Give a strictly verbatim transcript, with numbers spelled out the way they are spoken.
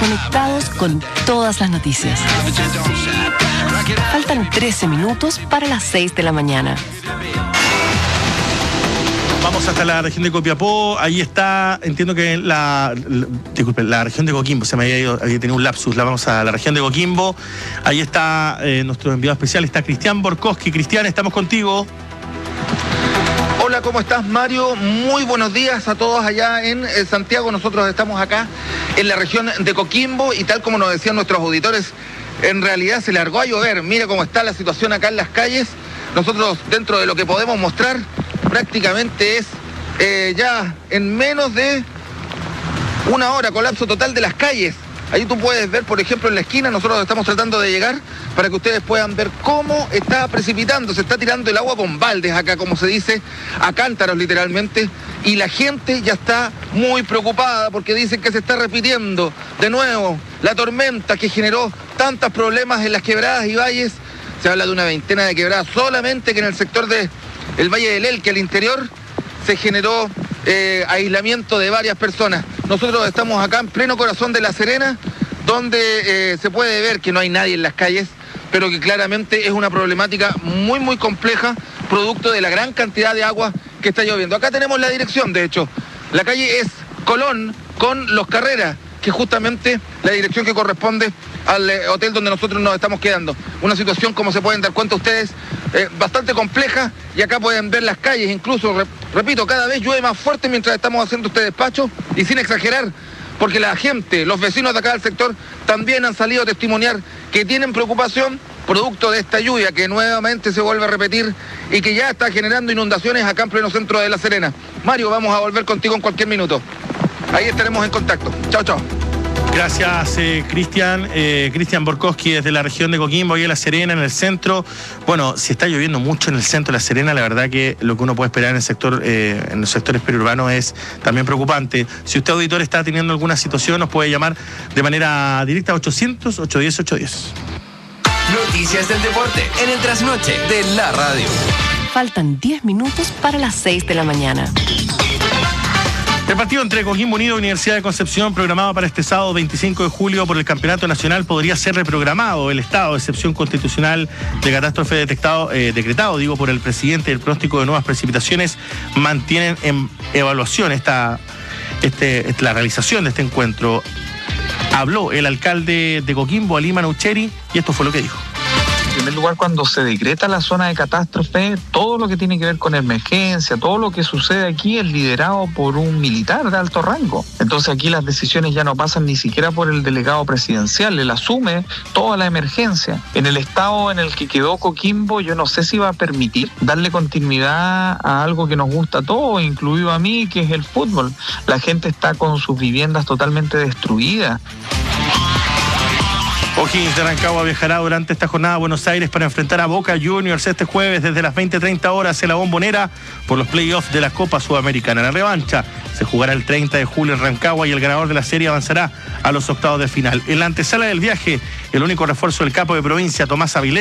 conectados con todas las noticias. Faltan trece minutos para las seis de la mañana. Vamos hasta la región de Copiapó. Ahí está, entiendo que la, la disculpe, la región de Coquimbo, se me había ido, había tenido un lapsus. La vamos a la región de Coquimbo. Ahí está eh, nuestro enviado especial, está Cristian Borkowski. Cristian, estamos contigo. Hola, ¿cómo estás, Mario? Muy buenos días a todos allá en Santiago. Nosotros estamos acá en la región de Coquimbo y tal como nos decían nuestros auditores, en realidad se largó a llover. Mira cómo está la situación acá en las calles. Nosotros, dentro de lo que podemos mostrar, prácticamente es eh, ya en menos de una hora colapso total de las calles. Ahí tú puedes ver, por ejemplo, en la esquina, nosotros estamos tratando de llegar para que ustedes puedan ver cómo está precipitando, se está tirando el agua con baldes acá, como se dice, a cántaros literalmente, y la gente ya está muy preocupada porque dicen que se está repitiendo de nuevo la tormenta que generó tantos problemas en las quebradas y valles. Se habla de una veintena de quebradas solamente que en el sector de el Valle del Elqui, al interior, se generó eh, aislamiento de varias personas. Nosotros estamos acá en pleno corazón de La Serena, donde eh, se puede ver que no hay nadie en las calles, pero que claramente es una problemática muy, muy compleja, producto de la gran cantidad de agua que está lloviendo. Acá tenemos la dirección, de hecho. La calle es Colón con Los Carreras, que es justamente la dirección que corresponde al eh, hotel donde nosotros nos estamos quedando. Una situación, como se pueden dar cuenta ustedes, eh, bastante compleja, y acá pueden ver las calles, incluso, re, repito, cada vez llueve más fuerte mientras estamos haciendo este despacho, y sin exagerar, porque la gente, los vecinos de acá del sector, también han salido a testimoniar que tienen preocupación producto de esta lluvia que nuevamente se vuelve a repetir y que ya está generando inundaciones acá en pleno centro de La Serena. Mario, vamos a volver contigo en cualquier minuto. Ahí estaremos en contacto. Chao, chao. Gracias, eh, Cristian. Eh, Cristian Borkowski desde la región de Coquimbo, ahí en La Serena, en el centro. Bueno, si está lloviendo mucho en el centro de La Serena, la verdad que lo que uno puede esperar en el sector, eh, en los sectores periurbanos es también preocupante. Si usted, auditor, está teniendo alguna situación, nos puede llamar de manera directa a ochocientos, ochocientos diez, ochocientos diez. Noticias del deporte en el trasnoche de la radio. Faltan diez minutos para las seis de la mañana. El partido entre Coquimbo Unido y Universidad de Concepción, programado para este sábado veinticinco de julio por el Campeonato Nacional, podría ser reprogramado. El estado de excepción constitucional de catástrofe detectado, eh, decretado digo, por el presidente, y el pronóstico de nuevas precipitaciones mantienen en evaluación esta, este, la realización de este encuentro. Habló el alcalde de Coquimbo, Alí Manucheri, y esto fue lo que dijo. En primer lugar, cuando se decreta la zona de catástrofe, todo lo que tiene que ver con emergencia, todo lo que sucede aquí es liderado por un militar de alto rango. Entonces aquí las decisiones ya no pasan ni siquiera por el delegado presidencial, él asume toda la emergencia. En el estado en el que quedó Coquimbo, yo no sé si va a permitir darle continuidad a algo que nos gusta a todos, incluido a mí, que es el fútbol. La gente está con sus viviendas totalmente destruidas. O'Higgins de Rancagua viajará durante esta jornada a Buenos Aires para enfrentar a Boca Juniors este jueves desde las veinte treinta horas en la Bombonera por los playoffs de la Copa Sudamericana. La revancha se jugará el treinta de julio en Rancagua y el ganador de la serie avanzará a los octavos de final. En la antesala del viaje, el único refuerzo del capo de provincia, Tomás Avilés,